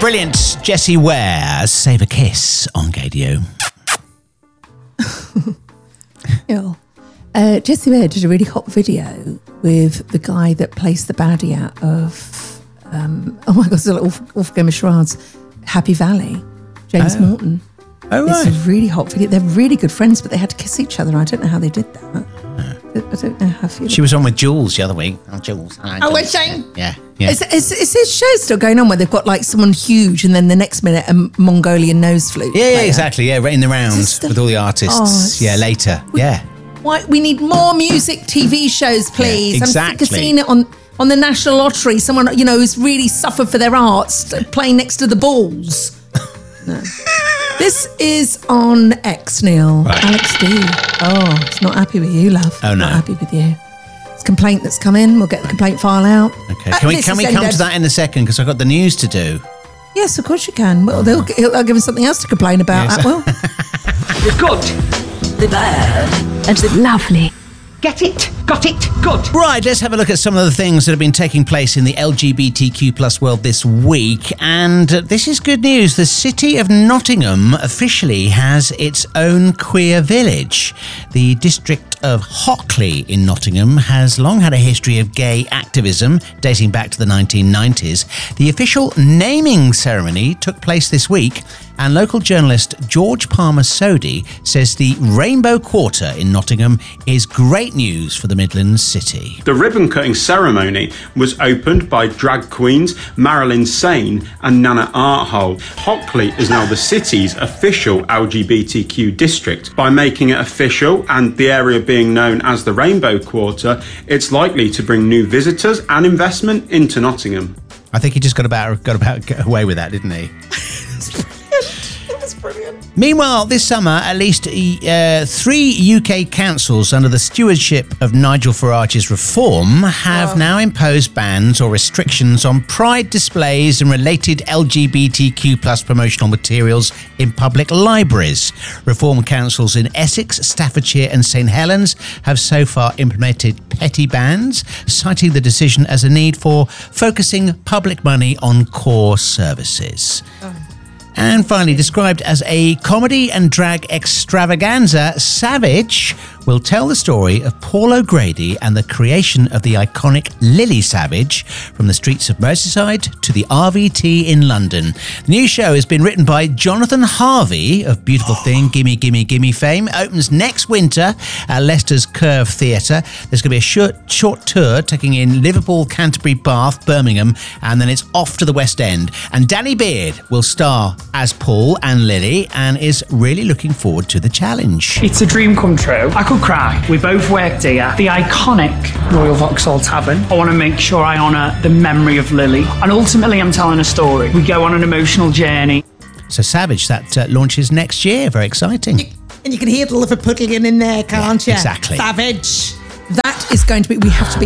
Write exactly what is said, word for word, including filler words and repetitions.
brilliant Jessie Ware, Save a Kiss on Gadio. Yeah. Uh, Jessie Ware did a really hot video with the guy that placed the baddie out of, um, oh my God, it's a little awful game of charades, Happy Valley, James Oh. Morton. Oh, right. It's a really hot video. They're really good friends, but they had to kiss each other. I don't know how they did that. I don't know how. She was on with Jules the other week. Oh, Jules. Hi, Oh, Jules. was she? Yeah, yeah. Is, is, is his show still going on where they've got like someone huge and then the next minute a Mongolian nose flute? Yeah, yeah, player? exactly. Yeah, right in the rounds the- with all the artists. Oh, it's- yeah, later. We- yeah. Why we need more music T V shows, please. Yeah, I'm sick exactly. of seeing it on, on the National Lottery. Someone, you know, who's really suffered for their arts playing next to the balls. No. This is on X, Neil. Right. Alex D. Oh, it's not happy with you, love. Oh, no. Not happy with you. It's a complaint that's come in. We'll get the complaint file out. Okay. Uh, Can we this can is we come ended. to that in a second? Because I've got the news to do. Yes, of course you can. Well, they'll, he'll, they'll give us something else to complain about. Yes. That will. The good, the bad, and the lovely. Get it? Got it? Good. Right, let's have a look at some of the things that have been taking place in the L G B T Q plus world this week. And uh, this is good news. The city of Nottingham officially has its own queer village. The district of Hockley in Nottingham has long had a history of gay activism dating back to the nineteen nineties. The official naming ceremony took place this week, and local journalist George Palmer Sodi says the Rainbow Quarter in Nottingham is great news for the Midlands city. The ribbon-cutting ceremony was opened by drag queens Marilyn Sane and Nana Arthold. Hockley is now the city's official L G B T Q district. By making it official and the area being known as the Rainbow Quarter, it's likely to bring new visitors and investment into Nottingham. I think he just got about got about got away with that, didn't he? That's brilliant. Meanwhile, this summer, at least uh, three U K councils under the stewardship of Nigel Farage's Reform have Wow. now imposed bans or restrictions on pride displays and related L G B T Q plus promotional materials in public libraries. Reform councils in Essex, Staffordshire and St Helens have so far implemented petty bans, citing the decision as a need for focusing public money on core services. And finally, described as a comedy and drag extravaganza, Savage will tell the story of Paul O'Grady and the creation of the iconic Lily Savage from the streets of Merseyside to the R V T in London. The new show has been written by Jonathan Harvey of Beautiful Thing, Gimme Gimme Gimme fame. It opens next winter at Leicester's Curve Theatre. There's going to be a short, short tour taking in Liverpool, Canterbury, Bath, Birmingham, and then it's off to the West End. And Danny Beard will star as Paul and Lily and is really looking forward to the challenge. It's a dream come true. I could cry. We both worked here, the iconic Royal Vauxhall Tavern. I want to make sure I honour the memory of Lily. And ultimately, I'm telling a story. We go on an emotional journey. So Savage, that uh, launches next year. Very exciting. And you can hear the Liverpudlian in there, can't you? exactly. Savage. That is going to be, we have to be